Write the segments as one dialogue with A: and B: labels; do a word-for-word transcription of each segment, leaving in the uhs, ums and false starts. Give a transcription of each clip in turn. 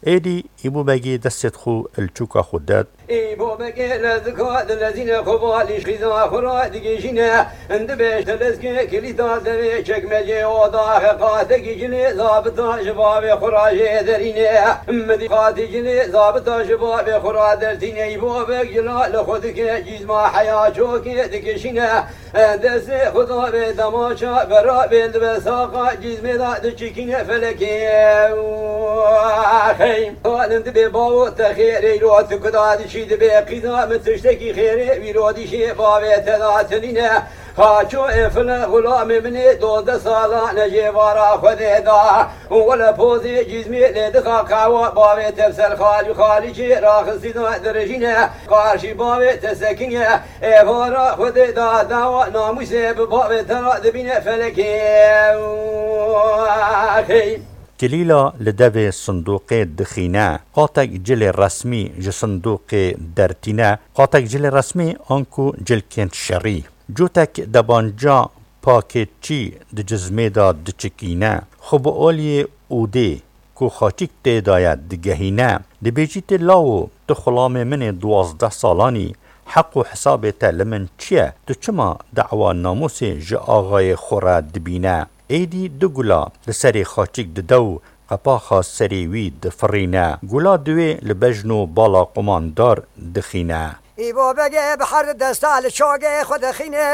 A: ایدی ایبو بگی دستت خو الچوکا خودت
B: ایبو بگی لذکات الذین خبالی خیزا خورا دیگیشینه اند بیش تلسکی کلیتا دوی چکمجه و داخقاتی جنی زابطا شباب خراجه درینه مدی قاتی جنی زابطا شباب خرا درتینه ایبو بگی جلال خود که جیزما حیا چوکی دیگیشینه دست خدا به دماشا برا بند بساقا جیزمه دا چکینه فلکی خیم قالند به باو تخیری رو تکدادی شید به قیدا متشتکی خیره ویرودی شی باوی تداتنینه خاچو افل غلام منی دوزده سالا نجیوارا خود دا ولا پوزی جزمی لدخا قاوا باوی تفسر خالی خالی چی راخصی دا درجینه قارشی باوی تسکینه ایوارا خود دا داوا ناموسی باوی ترا دبینه فلکی خیم
A: كليلا لدوي صندوق دخينة قاتك جل رسمي ج صندوق درتينة قاتك جل رسمي انكو جل كنت شري جوتك دبانجا باكيتشي دجزمي دا دچكينة خب اولي اودي كو خاچيك تدايت دگهينة دبيجيت لاو تخلام من دوازده سالاني حق و حسابت لمن چيه دچما دعوى ناموسي ج آغاي خورا دبينة ایدی دو گلا لسری خاچیک ددو قپاخا سری وی دفرینه گلا دوی لبجنو بالا قماندار دخینه
C: ایبو بگه بحر دستال شوگه خود خینه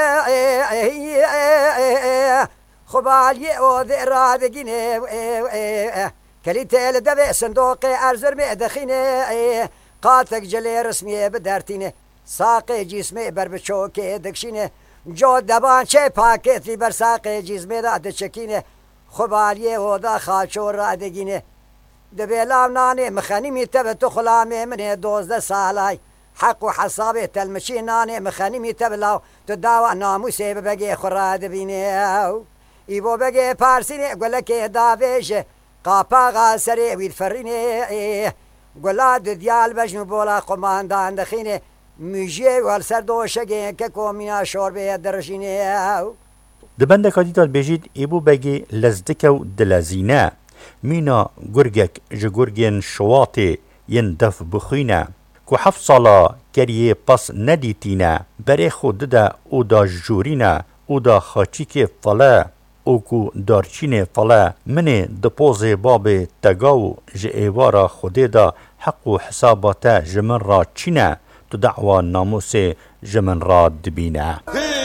C: خبالی او ذرا بگینه کلی تل دوی صندوق ارزر می دخینه قاتک جلی رسمی بدرتینه ساق جسمی بر بچوکه دکشینه جو دبان چه پاکتی بر ساق جسمی دا دچکینه خبالیه و دا خاچور را دگینه دبیلام نانه مخانی می تب تو خلامه منه دوزده سالای حق و حسابه تلمشی نانه مخانی می تب لاو تو داوا ناموسه ببگه خورا دبینه ایبو بگه پارسینه گلکه داویشه قاپاغا سری وید فرینه گلا دیال بجنو بولا قماندان دخینه میجه والسر دوشگه که کومینا شوربه درشینه
A: دبنده کادیتال بجید ایبو بگی لزدکو دلزینه مینا گرگک جگرگین شواته ین دف بخینه کو هفت سالا کریه پس ندیتینه بره خود ده او دا جورینه او دا خاچیک فله او کو دارچین فله منه دپوز باب تگاو ج ایوارا خوده دا حق و حسابات جمن را چینه تو دعوى ناموس جمن راد بينا